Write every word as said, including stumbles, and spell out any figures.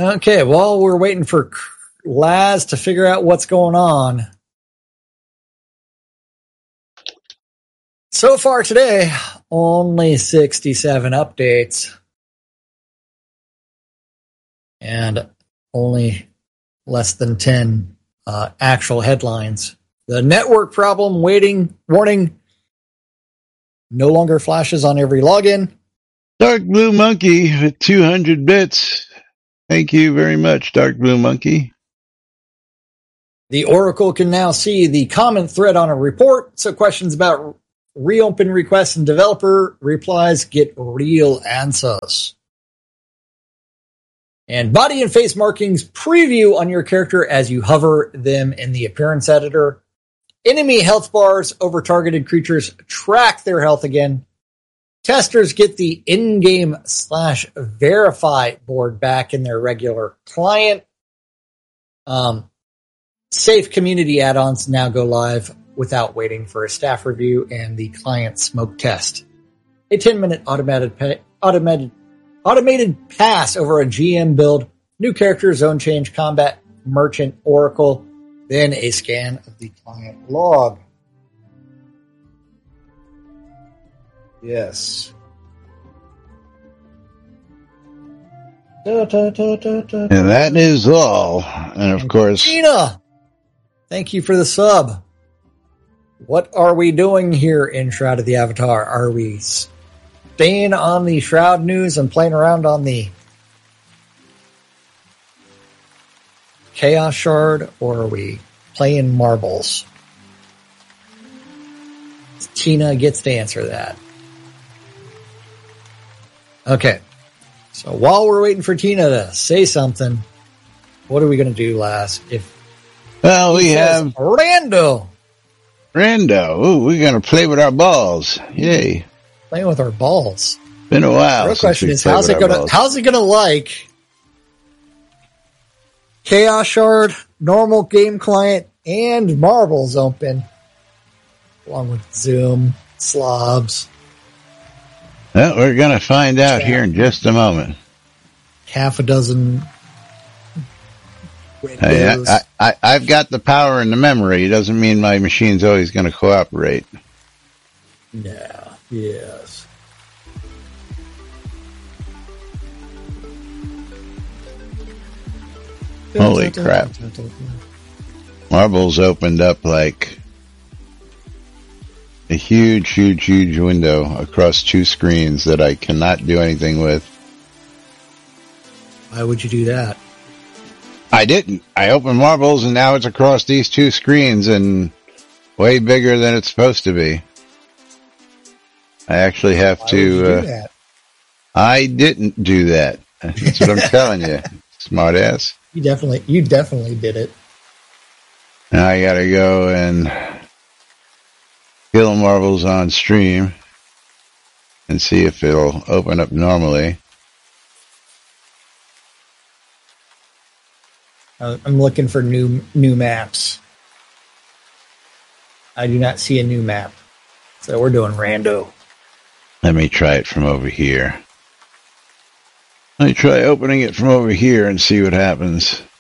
Okay, while we're waiting for Laz to figure out what's going on. So far today, only sixty-seven updates. And only less than ten uh, actual headlines. The network problem waiting warning no longer flashes on every login. Dark Blue Monkey with two hundred bits. Thank you very much, Dark Blue Monkey. The Oracle can now see the comment thread on a report, so questions about reopen requests and developer replies get real answers. And body and face markings preview on your character as you hover them in the appearance editor. Enemy health bars over targeted creatures track their health again. Testers get the in-game slash verify board back in their regular client. Um, safe community add-ons now go live without waiting for a staff review and the client smoke test. A ten-minute automated pay, automated automated pass over a G M build, new character, zone change, combat, merchant, oracle, then a scan of the client log. Yes. Da, da, da, da, da, and that is all. And of and course, Gina, thank you for the sub. What are we doing here in Shroud of the Avatar? Are we staying on the Shroud news and playing around on the Chaos Shard, or are we playing marbles? Tina gets to answer that. Okay. So while we're waiting for Tina to say something, what are we going to do, Laz? If well, we have Rando. Rando. Ooh, we're going to play with our balls. Yay. Playing with our balls. Been a while. The real question is, how's it going to, how's it going to like Chaos Shard, normal game client, and marbles open, along with Zoom, slobs. Well, we're going to find out yeah. here in just a moment. Half a dozen windows. I, I, I, I've got the power and the memory. It doesn't mean my machine's always going to cooperate. Yeah, yes. Holy crap. Marbles opened up like a huge, huge, huge window across two screens that I cannot do anything with. Why would you do that? I didn't. I opened Marbles and now it's across these two screens and way bigger than it's supposed to be. I actually have Why to... Would you uh, do that? I didn't do that. That's what I'm telling you, smart ass. You definitely, you definitely did it. Now I gotta go and kill Marbles on stream and see if it'll open up normally. Uh, I'm looking for new new maps. I do not see a new map, so we're doing rando. Let me try it from over here. Let me try opening it from over here and see what happens.